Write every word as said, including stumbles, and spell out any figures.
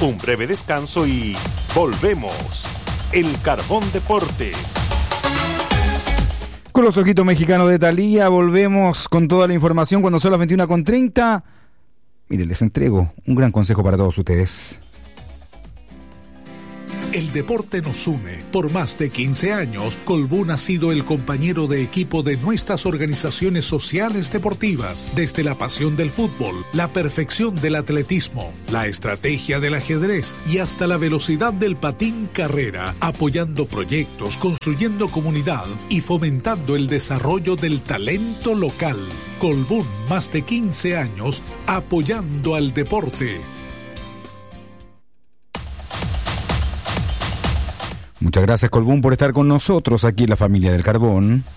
Un breve descanso y volvemos. El Carbón Deportes. Con los ojitos mexicanos de Thalía, volvemos con toda la información cuando son las veintiuna con treinta. Mire, les entrego un gran consejo para todos ustedes. El deporte nos une. Por más de quince años, Colbún ha sido el compañero de equipo de nuestras organizaciones sociales deportivas. Desde la pasión del fútbol, la perfección del atletismo, la estrategia del ajedrez y hasta la velocidad del patín carrera, apoyando proyectos, construyendo comunidad y fomentando el desarrollo del talento local. Colbún, más de quince años, apoyando al deporte. Muchas gracias, Colbún, por estar con nosotros aquí en la Familia del Carbón.